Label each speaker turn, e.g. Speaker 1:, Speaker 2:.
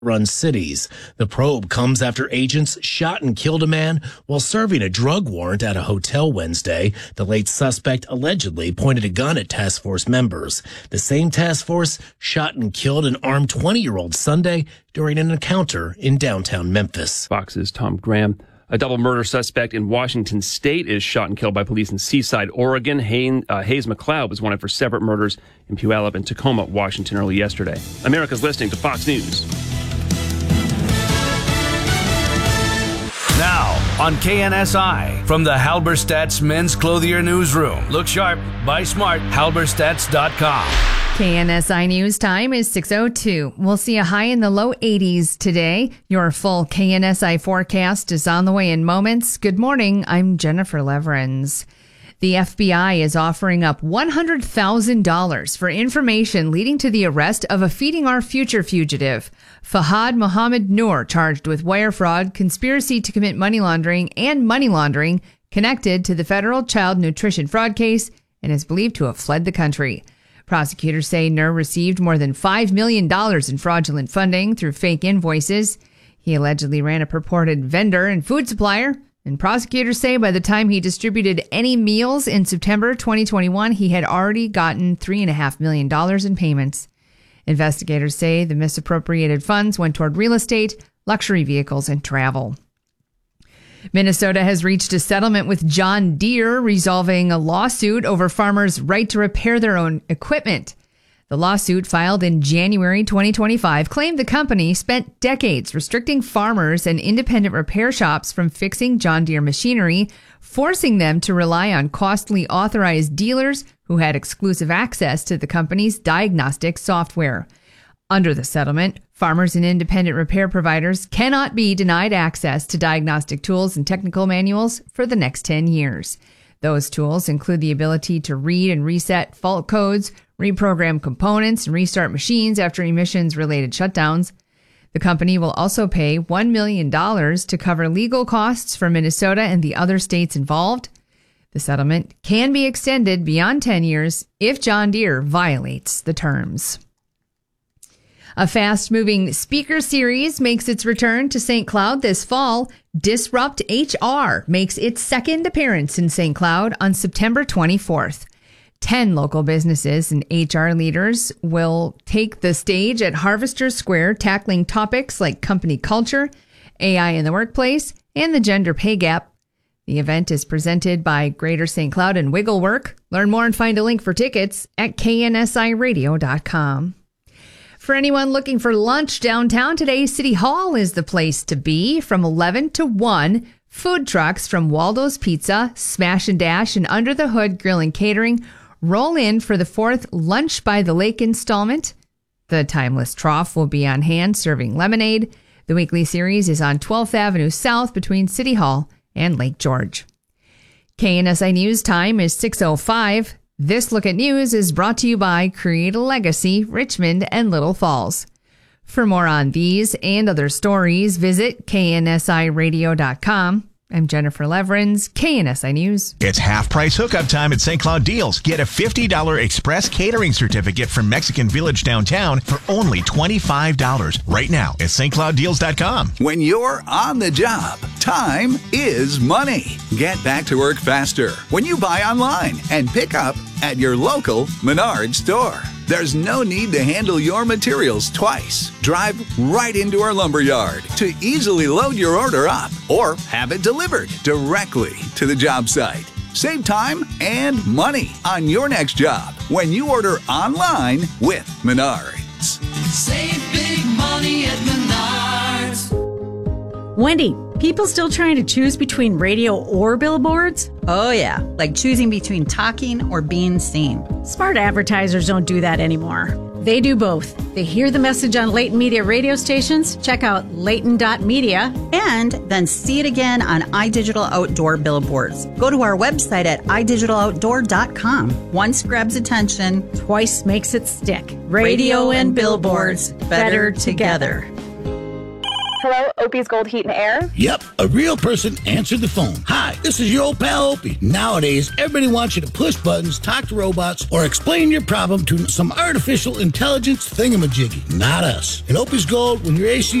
Speaker 1: run cities. The probe comes after agents shot and killed a man while serving a drug warrant at a hotel Wednesday. The late suspect allegedly pointed a gun at task force members. The same task force shot and killed an armed 20-year-old Sunday during an encounter in downtown Memphis.
Speaker 2: Fox's Tom Graham. A double murder suspect in Washington State is shot and killed by police in Seaside, Oregon. Hayes McLeod was wanted for separate murders in Puyallup and Tacoma, Washington, early yesterday. America's listening to Fox News.
Speaker 3: Now, on KNSI, from the Halberstadt's Men's Clothier Newsroom. Look sharp, buy smart, halberstadts.com.
Speaker 4: KNSI News time is 6:02. We'll see a high in the low 80s today. Your full KNSI forecast is on the way in moments. Good morning, I'm Jennifer Leverins. The FBI is offering up $100,000 for information leading to the arrest of a Feeding Our Future fugitive. Fahad Mohammed Noor, charged with wire fraud, conspiracy to commit money laundering, and money laundering connected to the federal child nutrition fraud case, and is believed to have fled the country. Prosecutors say Noor received more than $5 million in fraudulent funding through fake invoices. He allegedly ran a purported vendor and food supplier, and prosecutors say by the time he distributed any meals in September 2021, he had already gotten $3.5 million in payments. Investigators say the misappropriated funds went toward real estate, luxury vehicles, and travel. Minnesota has reached a settlement with John Deere, resolving a lawsuit over farmers' right to repair their own equipment. The lawsuit, filed in January 2025, claimed the company spent decades restricting farmers and independent repair shops from fixing John Deere machinery, forcing them to rely on costly authorized dealers who had exclusive access to the company's diagnostic software. Under the settlement, farmers and independent repair providers cannot be denied access to diagnostic tools and technical manuals for the next 10 years. Those tools include the ability to read and reset fault codes, reprogram components, and restart machines after emissions-related shutdowns. The company will also pay $1 million to cover legal costs for Minnesota and the other states involved. The settlement can be extended beyond 10 years if John Deere violates the terms. A fast-moving speaker series makes its return to St. Cloud this fall. Disrupt HR makes its second appearance in St. Cloud on September 24th. 10 local businesses and HR leaders will take the stage at Harvester Square, tackling topics like company culture, AI in the workplace, and the gender pay gap. The event is presented by Greater St. Cloud and WiggleWork. Learn more and find a link for tickets at knsiradio.com. For anyone looking for lunch downtown today, City Hall is the place to be. From 11 to 1, food trucks from Waldo's Pizza, Smash and Dash, and Under the Hood Grill and Catering roll in for the 4th Lunch by the Lake installment. The Timeless Trough will be on hand serving lemonade. The weekly series is on 12th Avenue South between City Hall and Lake George. KNSI News time is 6:05. This Look at News is brought to you by Create a Legacy, Richmond and Little Falls. For more on these and other stories, visit knsiradio.com. I'm Jennifer Leverins, KNSI News.
Speaker 5: It's half-price hookup time at St. Cloud Deals. Get a $50 express catering certificate from Mexican Village downtown for only $25 right now at stclouddeals.com.
Speaker 6: When you're on the job, time is money. Get back to work faster when you buy online and pick up at your local Menards store. There's no need to handle your materials twice. Drive right into our lumberyard to easily load your order up or have it delivered directly to the job site. Save time and money on your next job when you order online with Menards.
Speaker 7: Save big money at Menards.
Speaker 8: Wendy, people still trying to choose between radio or billboards?
Speaker 9: Oh yeah, like choosing between talking or being seen.
Speaker 8: Smart advertisers don't do that anymore. They do both. They hear the message on Leighton Media radio stations, check out leighton.media,
Speaker 9: and then see it again on iDigital Outdoor billboards. Go to our website at idigitaloutdoor.com. Once grabs attention,
Speaker 8: twice makes it stick.
Speaker 9: Radio and billboards, better together.
Speaker 10: Hello, Opie's Gold Heat and Air?
Speaker 11: Yep, a real person answered the phone. Hi, this is your old pal Opie. Nowadays, everybody wants you to push buttons, talk to robots, or explain your problem to some artificial intelligence thingamajiggy. Not us. In Opie's Gold, when your AC